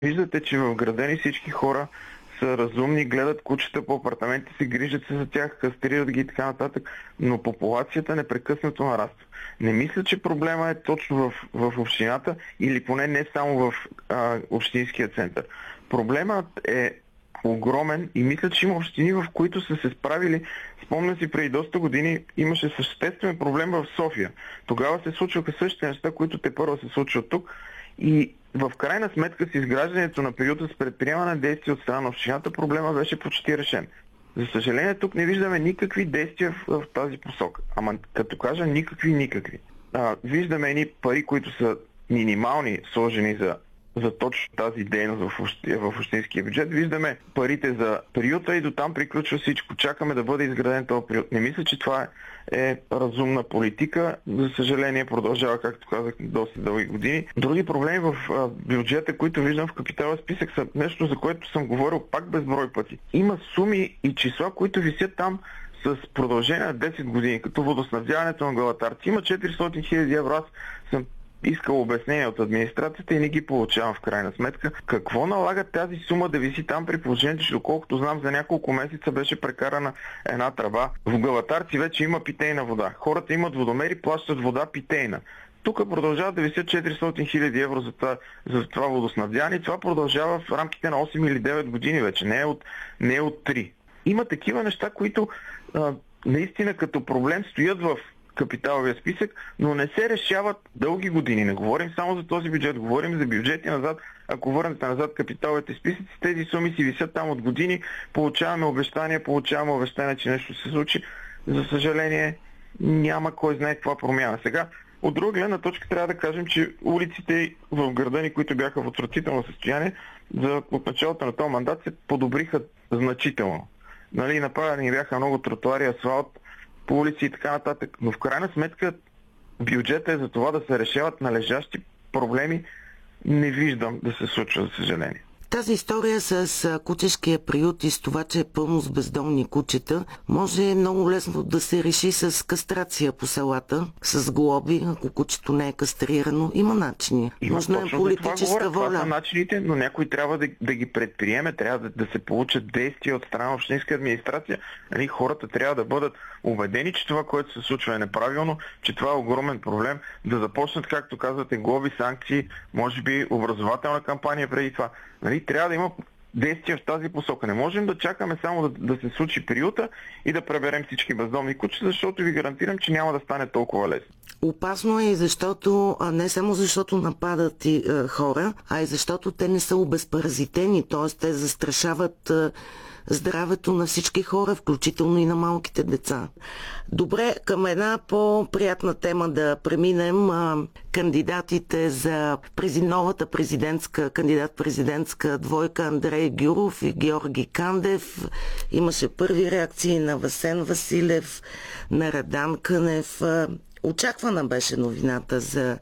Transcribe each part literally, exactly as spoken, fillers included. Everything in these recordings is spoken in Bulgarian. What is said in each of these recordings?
Виждате, че в града ни всички хора са разумни, гледат кучета по апартаментите си, грижат се за тях, кастрират ги и така нататък, но популацията непрекъснато нараства. Не мисля, че проблема е точно в, в общината или поне не само в а, общинския център. Проблемът е огромен и мисля, че има общини, в които са се справили. Спомням си, преди доста години имаше съществен проблем в София. Тогава се случваха същите неща, които те първо се случват тук. И в крайна сметка с изграждането на периода с предприемане на действия от страна на общината, проблема беше почти решен. За съжаление, тук не виждаме никакви действия в, в тази посока. Ама като кажа никакви, никакви. А, виждаме едни пари, които са минимални, сложени за, за точно тази дейност в, общи, в общинския бюджет. Виждаме парите за периода и до там приключва всичко. Чакаме да бъде изграден този период. Не мисля, че това е, е разумна политика. За съжаление продължава, както казах, доста дълги години. Други проблеми в а, бюджета, които виждам в капиталния списък, са нещо, за което съм говорил пак безброй пъти. Има суми и числа, които висят там с продължение на десет години, като водоснабдяването на Галатарци. Има четиристотин хиляди евро. Аз съм искал обяснение от администрацията и не ги получавам в крайна сметка. Какво налага тази сума да виси там при положението, че доколкото знам за няколко месеца беше прекарана една тръба. В Галатарци вече има питейна вода. Хората имат водомери, плащат вода питейна. Тук продължават да висят четиристотин хиляди евро за това, за това водоснабдяване и това продължава в рамките на осем или девет години вече, не е от, не е от три. Има такива неща, които а, наистина като проблем стоят в капиталовия списък, но не се решават дълги години. Не говорим само за този бюджет, говорим за бюджети назад. Ако върнете назад капиталовите списъци, тези суми си висят там от години, получаваме обещания, получаваме обещания, че нещо се случи. За съжаление, няма кой знае каква промяна. Сега, от друга гледна точка трябва да кажем, че улиците в града ни, които бяха в отвратително състояние, за, от началото на този мандат се подобриха значително. Нали, направени бяха много тротуари, асфалт по улици и така нататък. Но в крайна сметка бюджета е за това да се решават належащи проблеми. Не виждам да се случва, за съжаление. Тази история с кучешкия приют и с това, че е пълно с бездомни кучета, може много лесно да се реши с кастрация по селата, с глоби, ако кучето не е кастрирано. Има начини. Има, нужна е политическа това воля. Това са начините, но някой трябва да, да ги предприеме, трябва да, да се получат действия от страна на общинска администрация. Нали, хората трябва да бъдат убедени, че това, което се случва е неправилно, че това е огромен проблем, да започнат, както казвате, глоби, санкции, може би образователна кампания преди това. Нали, трябва да има действия в тази посока. Не можем да чакаме само да, да се случи периода и да преберем всички бездомни кучета, защото ви гарантирам, че няма да стане толкова лесно. Опасно е и защото, а не само защото нападат и, е, хора, а и защото те не са обезпаразитени, т.е. те застрашават е, здравето на всички хора, включително и на малките деца. Добре, към една по-приятна тема да преминем. А, кандидатите за прези, новата президентска, кандидат-президентска двойка Андрей Гюров и Георги Кандев. Имаше първи реакции на Асен Василев, на Радан Кънев. Очаквана беше новината за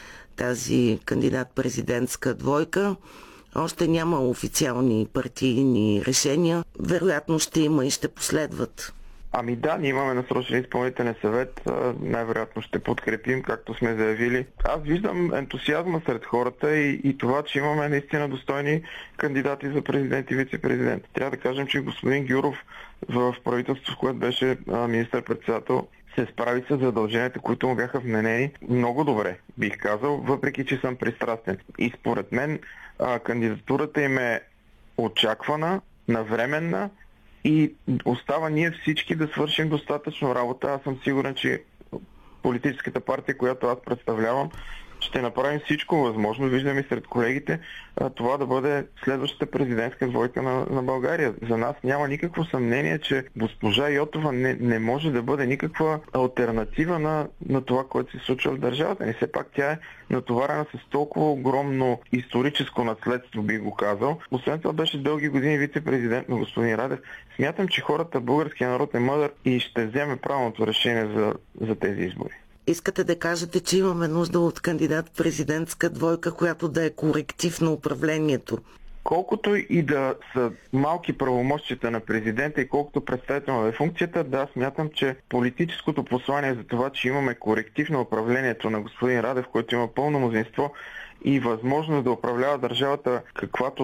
тази кандидат-президентска двойка. Още няма официални партийни решения. Вероятно ще има и ще последват. Ами да, ние имаме насрочен изпълнителен съвет. Най-вероятно ще подкрепим, както сме заявили. Аз виждам ентусиазма сред хората и, и това, че имаме наистина достойни кандидати за президент и вице-президент. Трябва да кажем, че господин Гюров в правителството, в което беше министър-председател, се справи с задълженията, които му бяха вменени много добре, бих казал, въпреки че съм пристрастен. И според мен а, кандидатурата им е очаквана, навременна и остава ние всички да свършим достатъчно работа. Аз съм сигурен, че политическата партия, която аз представлявам, ще направим всичко възможно. Виждам и сред колегите това да бъде следващата президентска двойка на, на България. За нас няма никакво съмнение, че госпожа Йотова не, не може да бъде никаква алтернатива на, на това, което се случва в държавата. И все пак тя е натоварена с толкова огромно историческо наследство, би го казал. Освен това беше дълги години вице-президент на господин Радев. Смятам, че хората, българския народ е мъдър и ще вземе правилното решение за, за тези избори. Искате да кажете, че имаме нужда от кандидат-президентска двойка, която да е коректив на управлението? Колкото и да са малки правомощията на президента и колкото представителна е функцията, да, смятам, че политическото послание за това, че имаме коректив на управлението на господин Радев, който има пълно мнозинство и възможност да управлява държавата каквато